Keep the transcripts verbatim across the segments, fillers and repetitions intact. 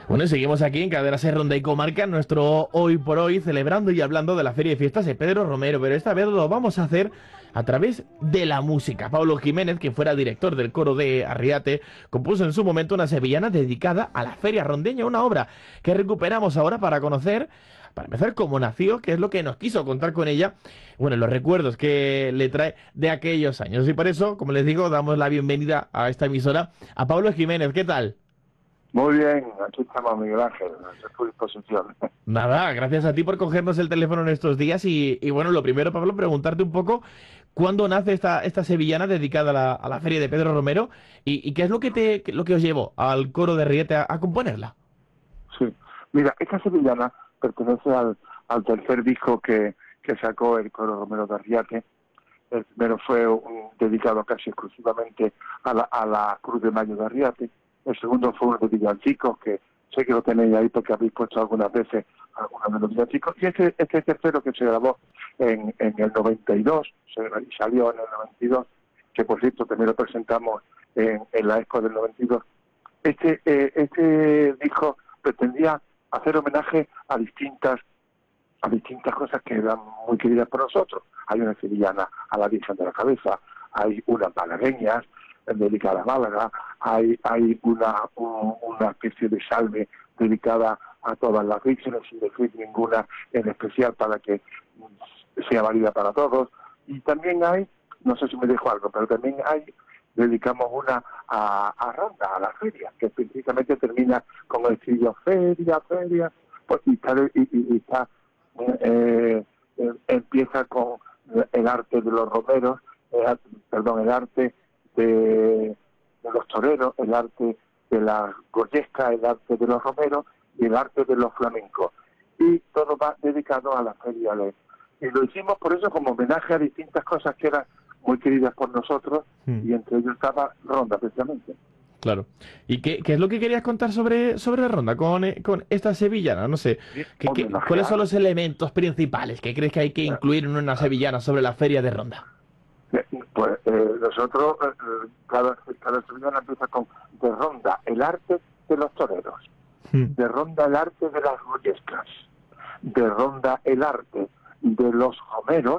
Bueno, y seguimos aquí en Cadena Ser Ronda y Comarca, nuestro Hoy por Hoy, celebrando y hablando de la Feria de Fiestas de Pedro Romero, pero esta vez lo vamos a hacer a través de la música. Pablo Jiménez, que fuera director del coro de Arriate, compuso en su momento una sevillana dedicada a la Feria Rondeña, una obra que recuperamos ahora para conocer, para empezar, cómo nació, qué es lo que nos quiso contar con ella, bueno, los recuerdos que le trae de aquellos años. Y por eso, como les digo, damos la bienvenida a esta emisora a Pablo Jiménez. ¿Qué tal? Muy bien, aquí estamos, Miguel Ángel, a tu disposición. Nada, gracias a ti por cogernos el teléfono en estos días y, y bueno, lo primero, Pablo, preguntarte un poco cuándo nace esta, esta sevillana dedicada a la, a la Feria de Pedro Romero y, y qué es lo que te lo que os llevó al coro de Riete a, a componerla. Sí, mira, esta sevillana pertenece al, al tercer disco que, que sacó el coro Romero de Arriate. El primero fue un, dedicado casi exclusivamente a la, a la Cruz de Mayo de Arriate. El segundo fue uno de villancicos, que sé que lo tenéis ahí porque habéis puesto algunas veces algunos de los villancicos. Y este, este tercero que se grabó en, en el noventa y dos, se salió en el noventa y dos, que por cierto también lo presentamos en, en la Expo del noventa y dos. Este, eh, este disco pretendía hacer homenaje a distintas a distintas cosas que eran muy queridas por nosotros. Hay una sevillana a la Virgen de la Cabeza, hay unas malagueñas dedicadas a Málaga, hay hay una un, una especie de salve dedicada a todas las vírgenes, sin decir ninguna en especial para que sea válida para todos. Y también hay, no sé si me dejo algo, pero también hay, dedicamos una a, a Ronda, a la feria, que específicamente termina con el estribillo feria, feria, pues, y está, y, y, y está eh, eh, empieza con el arte de los romeros, eh, perdón, el arte de, de los toreros, el arte de la goyesca, el arte de los romeros y el arte de los flamencos. Y todo va dedicado a la feria de... Y lo hicimos por eso como homenaje a distintas cosas que eran muy queridas por nosotros, Hmm. y entre ellos estaba Ronda, precisamente. Claro. ¿Y qué, qué es lo que querías contar sobre, sobre Ronda con, eh, con esta sevillana? No sé, ¿qué, qué- ¿cuáles son Homenajear. los elementos principales que crees que hay que incluir en una sevillana sobre la Feria de Ronda? Pues eh, nosotros, eh, cada, cada sevillana empieza con de Ronda, el arte de los toreros, Hmm. de Ronda, el arte de las goyescas, de Ronda, el arte de los romeros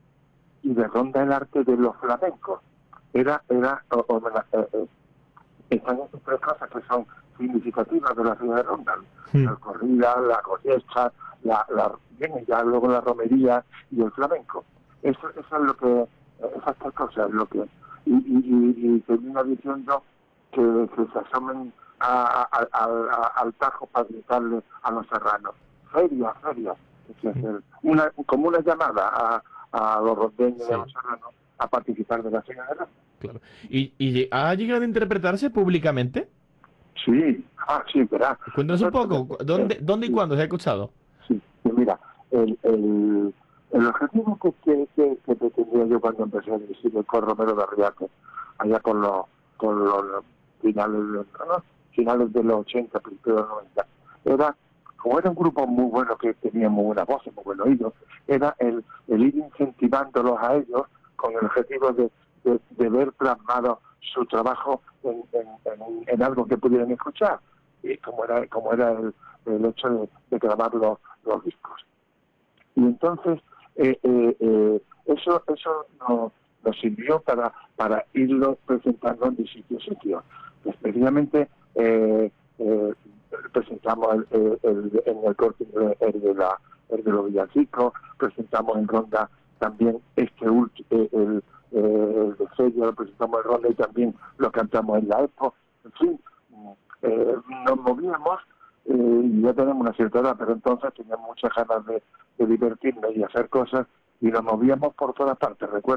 y de Ronda, el arte de los flamencos. Era, era, o, o, eh, eh, están esas tres cosas que son significativas de la ciudad de Ronda: Hmm. la corrida, la goyesca, la, la, bien, ya luego la romería y el flamenco. Eso, eso es lo que, esas tres cosas, lo que, y, y, y, y termina diciendo que, que se asomen a, a, a, a, al Tajo para gritarle a los serranos: feria, feria. Es decir, una, como una llamada a, a los rondeños y a Sí, los serranos a participar de la feria de Ronda. claro. ¿Y, y ha llegado a interpretarse públicamente? Sí, ah, sí, verá. Cuéntanos un poco, Exactamente. Eh, ¿dónde, dónde y sí, cuándo se ha escuchado? sí, sí, mira, el, el, el objetivo que, que, que, que pretendía yo cuando empecé a dirigir el coro Romero de Arriate, allá con los, con los finales, de, ¿no? finales de los ochenta, principios de los noventa, era, como era un grupo muy bueno que tenía muy buena voz, muy buen oído, era el, el ir incentivándolos a ellos con el objetivo de, de, de ver plasmado su trabajo en, en, en, en algo que pudieran escuchar, y como era, como era el, el hecho de, de grabar los, los discos. Y entonces eh, eh, eh, eso eso nos, nos sirvió para para irlo presentando en sitio a sitio. Especialmente eh, eh, presentamos el, el, el, en el corte el de la el de los villancicos, presentamos en Ronda también este último el, el, el de Sello, lo presentamos en Ronda y también lo cantamos en la Expo. En fin, eh, nos movíamos, eh, y ya tenemos una cierta edad, pero entonces teníamos muchas ganas de, de divertirnos y hacer cosas, y nos movíamos por todas partes. Recuerdo